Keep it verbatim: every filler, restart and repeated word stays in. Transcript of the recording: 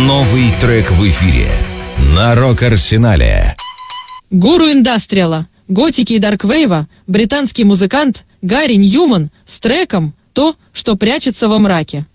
Новый трек в эфире на Рок-Арсенале. Гуру индастриала, готики и дарквейва, британский музыкант Гарри Ньюман с треком «То, что прячется во мраке».